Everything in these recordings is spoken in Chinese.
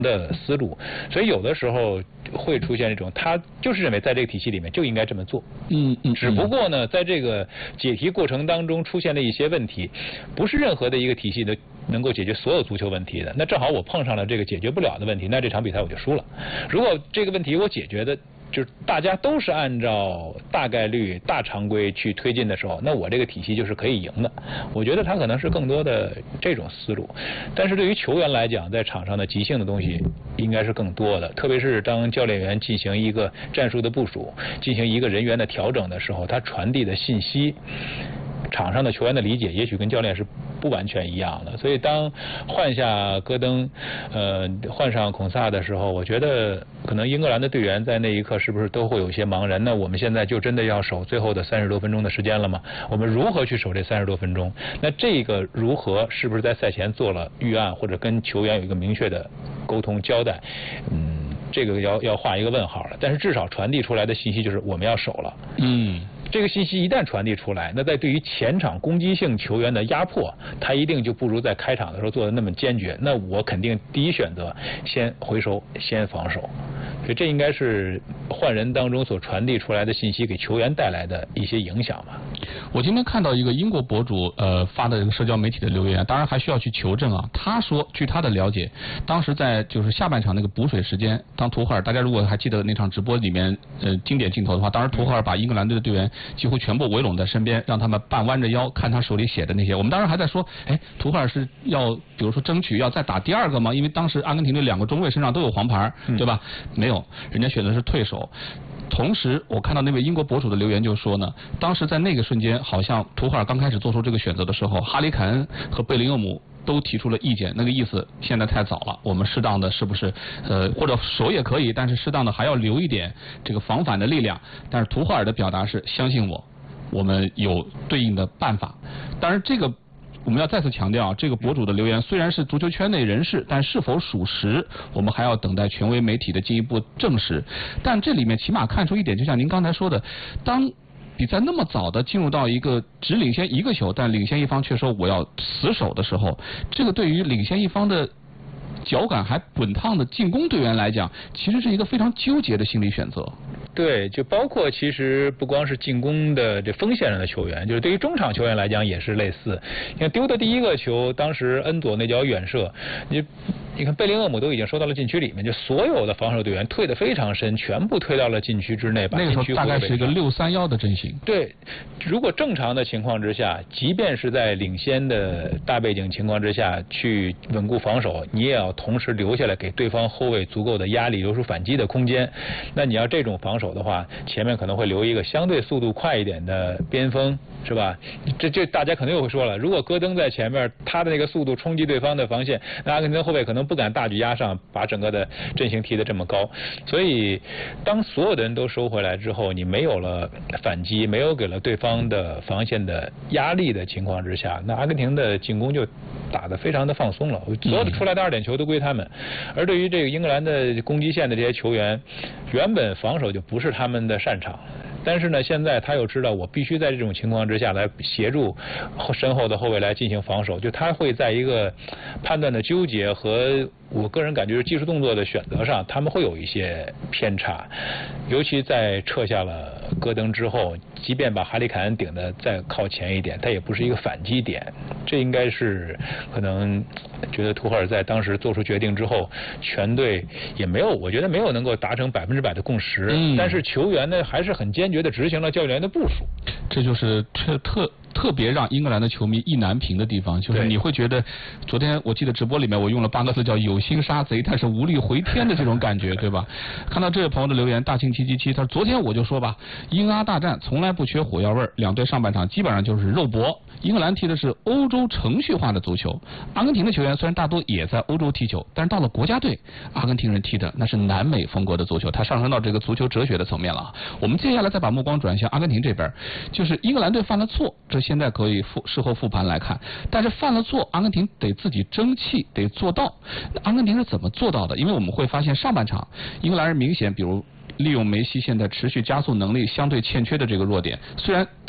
的思路，所以有的时候会出现这种，他就是认为在这个体系里面就应该这么做，只不过呢，在这个解题过程当中出现了一些问题，不是任何的一个体系的能够解决所有足球问题的。那正好我碰上了这个解决不了的问题，那这场比赛我就输了。如果这个问题我解决的就是大家都是按照大概率、大常规去推进的时候，那我这个体系就是可以赢的。我觉得他可能是更多的这种思路，但是对于球员来讲，在场上的即兴的东西应该是更多的，特别是当教练员进行一个战术的部署、进行一个人员的调整的时候，他传递的信息。场上的球员的理解也许跟教练是不完全一样的，所以当换下戈登，换上孔萨的时候，我觉得可能英格兰的队员在那一刻是不是都会有一些茫然？那我们现在就真的要守最后的30多分钟的时间了吗？我们如何去守这30多分钟？那这个如何是不是在赛前做了预案，或者跟球员有一个明确的沟通交代？这个要画一个问号了。但是至少传递出来的信息就是我们要守了。这个信息一旦传递出来，那在对于前场攻击性球员的压迫，他一定就不如在开场的时候做的那么坚决。那我肯定第一选择先回收，先防守。所以这应该是换人当中所传递出来的信息给球员带来的一些影响吧。 我今天看到一个英国博主发的这个社交媒体的留言，当然还需要去求证啊。他说，据他的了解，当时在就是下半场那个补水时间，当图赫尔，大家如果还记得那场直播里面经典镜头的话，当时图赫尔把英格兰队的队员几乎全部围拢在身边，让他们半弯着腰看他手里写的那些。我们当时还在说，图赫尔是要比如说争取要再打第二个吗？因为当时阿根廷的2个中卫身上都有黄牌，对吧？没有，人家选择是退守。同时我看到那位英国博主的留言就说呢，当时在那个瞬间，好像图赫尔刚开始做出这个选择的时候，哈里凯恩和贝林厄姆都提出了意见，那个意思现在太早了，我们适当的是不是或者守也可以，但是适当的还要留一点这个防反的力量。但是图赫尔的表达是相信我，我们有对应的办法。当然这个我们要再次强调，这个博主的留言虽然是足球圈内人士，但是否属实，我们还要等待权威媒体的进一步证实。但这里面起码看出一点，就像您刚才说的，当比赛那么早的进入到一个只领先1个球，但领先一方却说我要死守的时候，这个对于领先一方的脚感还滚烫的进攻队员来讲，其实是一个非常纠结的心理选择。 对，就包括其实不光是进攻的这锋线上的球员，就是对于中场球员来讲也是类似。你看丢的第1个球，当时恩佐那脚远射，你看贝林厄姆都已经收到了禁区里面，就所有的防守队员退得非常深，全部退到了禁区之内，把禁区那个时候大概是一个6-3-1的阵型。 对，如果正常的情况之下，即便是在领先的大背景情况之下去稳固防守，你也要同时留下来给对方后卫足够的压力，留出反击的空间。那你要这种防守的话，前面可能会留一个相对速度快一点的边锋，是吧？这大家可能又会说了，如果戈登在前面，他的那个速度冲击对方的防线，那阿根廷后卫可能不敢大举压上，把整个的阵型提得这么高。所以当所有的人都收回来之后，你没有了反击，没有给了对方的防线的压力的情况之下，那阿根廷的进攻就打得非常的放松了，所有的出来的2点球都归他们。而对于这个英格兰的攻击线的这些球员，原本防守就不是他们的擅长，但是呢，现在他又知道我必须在这种情况之下来协助身后的后卫来进行防守，就他会在一个判断的纠结和我个人感觉是技术动作的选择上，他们会有一些偏差，尤其在撤下了戈登之后，即便把哈里凯恩顶得再靠前一点，他也不是一个反击点。这应该是可能觉得图赫尔在当时做出决定之后，全队也没有，我觉得没有能够达成100%的共识。但是球员呢，还是很坚决地执行了教练员的部署。 这就是特别让英格兰的球迷意难平的地方，就是你会觉得，昨天我记得直播里面我用了8个字叫有心杀贼，但是无力回天的这种感觉，对吧？看到这位朋友的留言，大庆777，他说昨天我就说吧，英阿大战从来不缺火药味儿，2队上半场基本上就是肉搏。英格兰踢的是欧洲程序化的足球，阿根廷的球员虽然大多也在欧洲踢球，但是到了国家队，阿根廷人踢的那是南美风格的足球，它上升到这个足球哲学的层面了。我们接下来再把目光转向阿根廷这边，就是英格兰队犯了错，这现在可以事后复盘来看，但是犯了错，阿根廷得自己争气，得做到。那阿根廷是怎么做到的？因为我们会发现上半场英格兰人明显，比如利用梅西现在持续加速能力相对欠缺的这个弱点，虽然他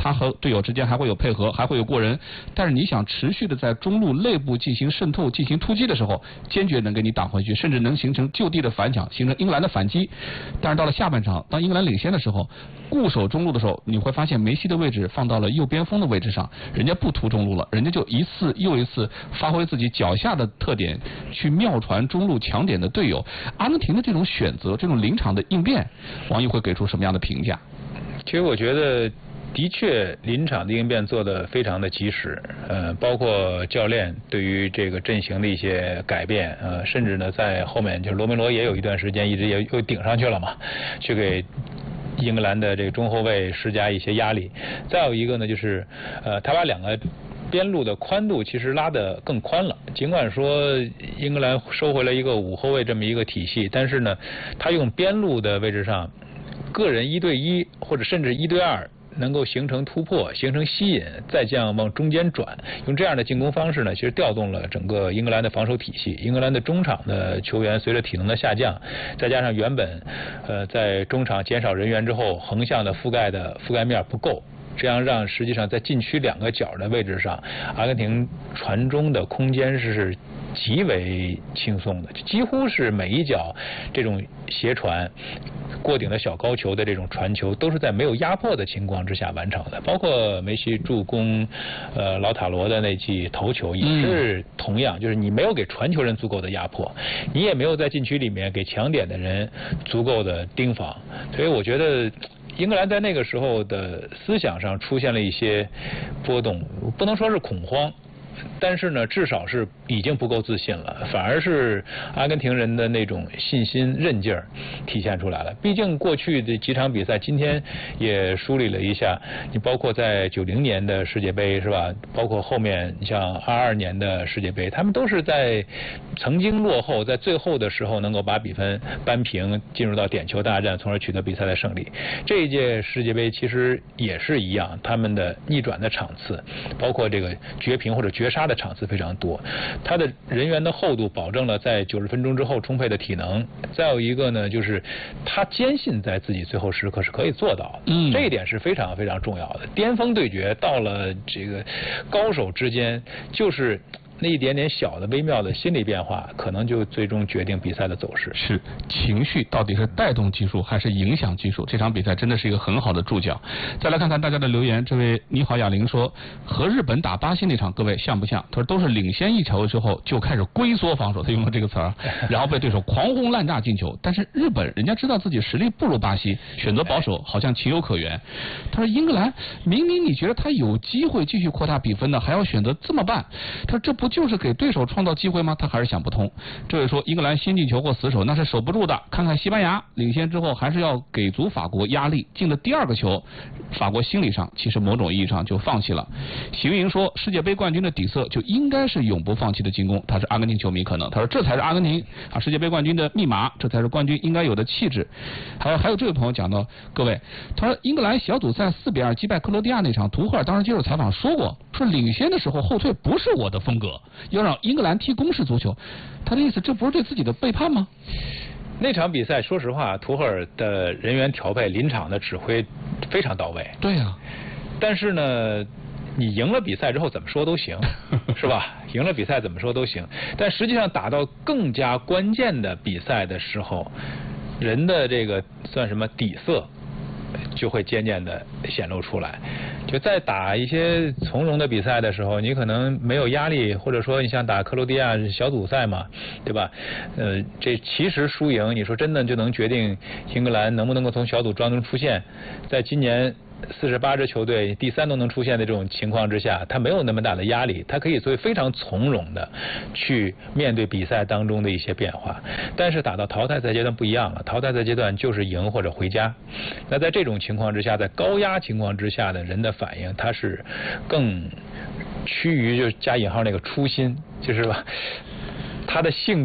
他和队友之间还会有配合，还会有过人，但是你想持续的在中路内部进行渗透、进行突击的时候，坚决能给你挡回去，甚至能形成就地的反抢，形成英格兰的反击。但是到了下半场，当英格兰领先的时候，固守中路的时候，你会发现梅西的位置放到了右边锋的位置上，人家不突中路了，人家就一次又一次发挥自己脚下的特点，去妙传中路强点的队友。阿根廷的这种选择，这种临场的应变，王毅会给出什么样的评价？ 其实我觉得的确临场的应变做得非常的及时，包括教练对于这个阵型的一些改变，甚至呢在后面就是罗梅罗也有一段时间一直也又顶上去了嘛，去给英格兰的这个中后卫施加一些压力。再有一个呢就是他把两个边路的宽度其实拉得更宽了，尽管说英格兰收回了一个5后卫这么一个体系，但是呢他用边路的位置上个人1对1或者甚至1对2能够形成突破，形成吸引，再这样往中间转，用这样的进攻方式呢，其实调动了整个英格兰的防守体系。英格兰的中场的球员随着体能的下降，再加上原本在中场减少人员之后，横向的覆盖面不够，这样让实际上在禁区2个角的位置上，阿根廷传中的空间是极为轻松的，几乎是每一脚这种斜传过顶的小高球的这种传球都是在没有压迫的情况之下完成的，包括梅西助攻老塔罗的那记头球也是同样，就是你没有给传球人足够的压迫，你也没有在禁区里面给抢点的人足够的盯防，所以我觉得英格兰在那个时候的思想上出现了一些波动，不能说是恐慌，但是呢至少是已经不够自信了，反而是阿根廷人的那种信心韧劲儿体现出来了。毕竟过去的几场比赛，今天也梳理了一下，你包括在90年的世界杯是吧，包括后面像22年的世界杯，他们都是在曾经落后，在最后的时候能够把比分扳平，进入到点球大战，从而取得比赛的胜利。这一届世界杯其实也是一样，他们的逆转的场次，包括这个绝平或者绝杀的场次非常多，他的人员的厚度保证了在90分钟之后充沛的体能。再有一个呢，就是他坚信在自己最后时刻是可以做到的，这一点是非常非常重要的。巅峰对决到了这个高手之间，就是那一点点小的微妙的心理变化，可能就最终决定比赛的走势。 是情绪到底是带动技术还是影响技术？这场比赛真的是一个很好的注脚。再来看看大家的留言，这位你好哑铃说，和日本打巴西那场各位像不像？他说都是领先1球之后就开始龟缩防守，他用了这个词儿，然后被对手狂轰滥炸进球。但是日本人家知道自己实力不如巴西，选择保守好像情有可原。他说英格兰明明你觉得他有机会继续扩大比分的，还要选择这么办？他说这不就是给对手创造机会吗？他还是想不通。这位说英格兰先进球或死守那是守不住的，看看西班牙领先之后还是要给足法国压力，进了第2个球，法国心理上其实某种意义上就放弃了。邢莹说世界杯冠军的底色就应该是永不放弃的进攻，他是阿根廷球迷可能他说这才是阿根廷世界杯冠军的密码，这才是冠军应该有的气质。还有这位朋友讲到各位，他说英格兰小组赛4-2击败克罗地亚那场，图赫尔当时接受采访说过，说领先的时候后退不是我的风格，要让英格兰踢攻势足球，他的意思这不是对自己的背叛吗？ 那场比赛说实话，图赫尔的人员调配临场的指挥非常到位。 对呀， 但是呢你赢了比赛之后怎么说都行是吧，赢了比赛怎么说都行，但实际上打到更加关键的比赛的时候，人的这个算什么底色就会渐渐的显露出来。就在打一些从容的比赛的时候，你可能没有压力，或者说你像打克罗地亚小组赛嘛，对吧？这其实输赢，你说真的就能决定英格兰能不能够从小组当中出现？在今年48支球队第3都能出现的这种情况之下，他没有那么大的压力，他可以所以非常从容的去面对比赛当中的一些变化。但是打到淘汰赛阶段不一样了，淘汰赛阶段就是赢或者回家。那在这种情况之下，在高压情况之下的人的反应，他是更趋于就加引号那个初心，就是吧，他的性格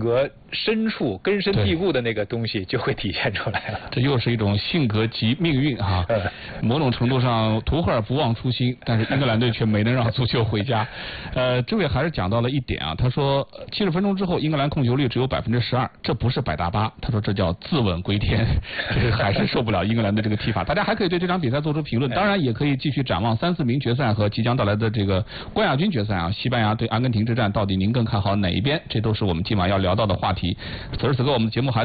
深处根深蒂固的那个东西就会体现出来了。 这又是一种性格及命运啊。某种程度上，图赫尔不忘初心，但是英格兰队却没能让足球回家。这位还是讲到了一点啊，他说70分钟之后，英格兰控球率只有12%，这不是百大巴，他说这叫自刎归天，这还是受不了英格兰的这个踢法。大家还可以对这场比赛做出评论，当然也可以继续展望3、4名决赛和即将到来的这个冠亚军决赛啊，西班牙对阿根廷之战，到底您更看好哪一边？这都是我们今晚要聊到的话题。此时此刻，我们的节目还在。